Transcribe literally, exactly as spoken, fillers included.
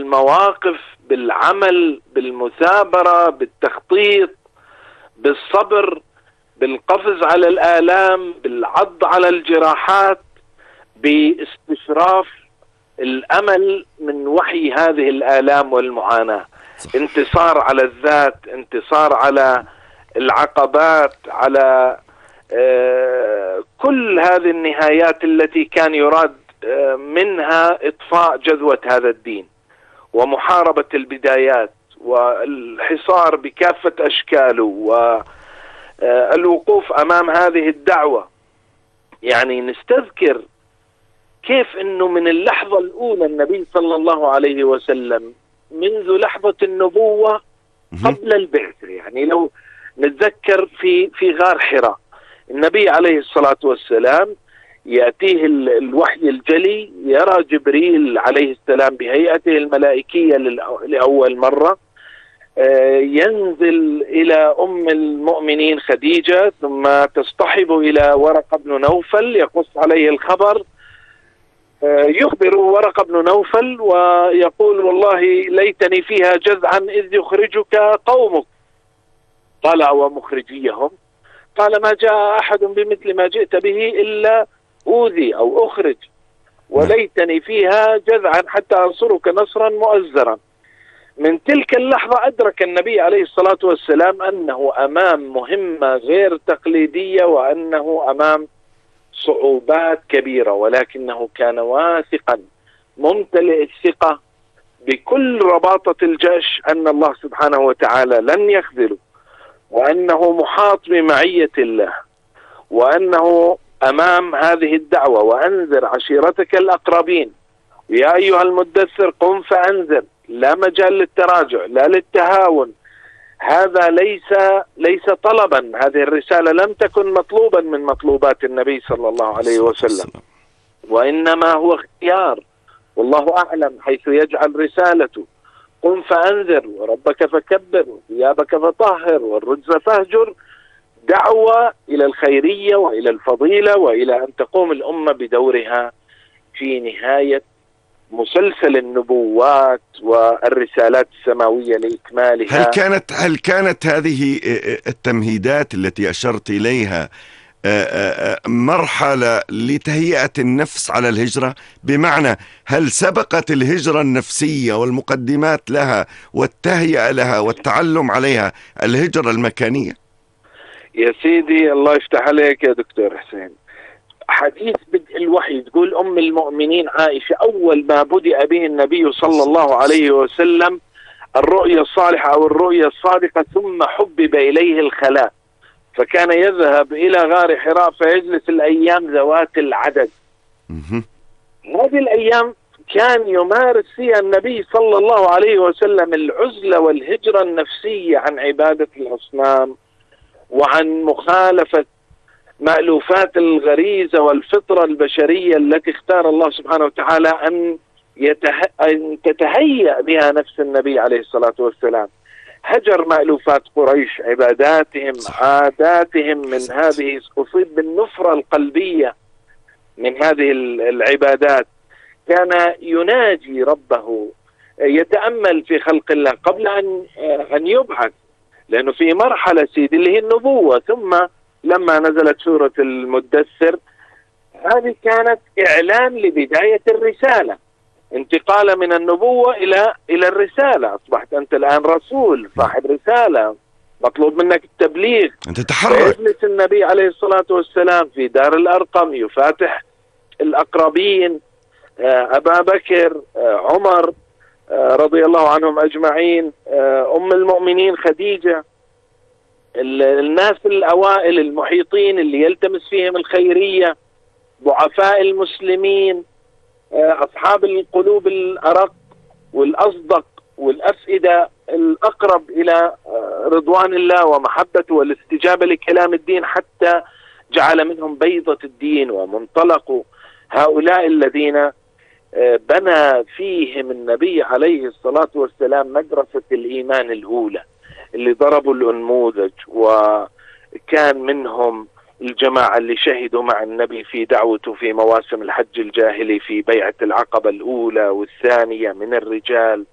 بالمواقف، بالعمل، بالمثابرة، بالتخطيط، بالصبر، بالقفز على الآلام، بالعض على الجراحات، باستشراف الأمل من وحي هذه الآلام والمعاناة. صح. انتصار على الذات، انتصار على العقبات، على آه كل هذه النهايات التي كان يراد آه منها إطفاء جذوة هذا الدين، ومحاربة البدايات، والحصار بكافة أشكاله، والوقوف أمام هذه الدعوة. يعني نستذكر كيف أنه من اللحظة الأولى النبي صلى الله عليه وسلم منذ لحظة النبوة قبل البعثة، يعني لو نتذكر في في غار حراء، النبي عليه الصلاة والسلام يأتيه الوحي الجلي، يرى جبريل عليه السلام بهيئته الملائكية لأول مرة، ينزل إلى أم المؤمنين خديجة، ثم تصطحب إلى ورقة بن نوفل يقص عليه الخبر، يخبر ورقة بن نوفل ويقول: والله ليتني فيها جذعا إذ يخرجك قومك. قال: ومخرجيهم؟ قال: ما جاء أحد بمثل ما جئت به إلا أوذي أو أخرج، وليتني فيها جذعا حتى أنصرك نصرا مؤزرا. من تلك اللحظة أدرك النبي عليه الصلاة والسلام أنه أمام مهمة غير تقليدية، وأنه أمام صعوبات كبيرة، ولكنه كان واثقا ممتلئ الثقة بكل رباطة الجيش أن الله سبحانه وتعالى لن يخذله، وأنه محاط بمعية الله، وأنه أمام هذه الدعوة: وأنذر عشيرتك الأقربين، يا أيها المدثر قم فأنذر. لا مجال للتراجع، لا للتهاون. هذا ليس ليس طلبا، هذه الرسالة لم تكن مطلوبا من مطلوبات النبي صلى الله عليه وسلم، وإنما هو اختيار، والله أعلم حيث يجعل رسالته. قم فأنذر، وربك فكبر، وثيابك فطهر، والرجز فاهجر. دعوة إلى الخيرية وإلى الفضيلة، وإلى أن تقوم الأمة بدورها في نهاية مسلسل النبوات والرسالات السماوية لإكمالها. هل كانت هل كانت هذه التمهيدات التي أشرت إليها مرحلة لتهيئة النفس على الهجرة؟ بمعنى، هل سبقت الهجرة النفسية والمقدمات لها والتهيئة لها والتعلم عليها الهجرة المكانية؟ يا سيدي الله يفتح عليك يا دكتور حسين. حديث بدء الوحي، تقول أم المؤمنين عائشة: أول ما بدأ به النبي صلى الله عليه وسلم الرؤيا الصالحة أو الرؤيا الصادقة، ثم حبب إليه الخلاء، فكان يذهب إلى غار حراء فيجلس الأيام ذوات العدد. هذه الأيام كان يمارس فيها النبي صلى الله عليه وسلم العزلة والهجرة النفسية عن عبادة الأصنام، وعن مخالفة مألوفات الغريزة والفطرة البشرية التي اختار الله سبحانه وتعالى أن, يته... أن تتهيأ بها نفس النبي عليه الصلاة والسلام. هجر مألوفات قريش، عباداتهم، عاداتهم، من هذه أصيب بالنفرة القلبية من هذه العبادات. كان يناجي ربه، يتأمل في خلق الله قبل أن أن يبعث، لأنه في مرحلة سيدي اللي هي النبوة، ثم لما نزلت سورة المدثر هذه كانت إعلان لبداية الرسالة، انتقال من النبوة إلى إلى الرسالة. أصبحت أنت الآن رسول صاحب رسالة، مطلوب منك التبليغ. أنت تتحرك. يجلس النبي عليه الصلاة والسلام في دار الأرقم يفاتح الأقربين، أبا بكر، عمر رضي الله عنهم أجمعين، أم المؤمنين خديجة، الناس الأوائل المحيطين اللي يلتمس فيهم الخيرية، ضعفاء المسلمين، أصحاب القلوب الأرق والأصدق والأفئدة الأقرب إلى رضوان الله ومحبته والاستجابة لكلام الدين، حتى جعل منهم بيضة الدين ومنطلقوا. هؤلاء الذين بنى فيهم النبي عليه الصلاة والسلام مدرسة الإيمان الأولى، اللي ضربوا الأنموذج، وكان منهم الجماعة اللي شهدوا مع النبي في دعوته في مواسم الحج الجاهلي في بيعة العقبة الأولى والثانية من الرجال،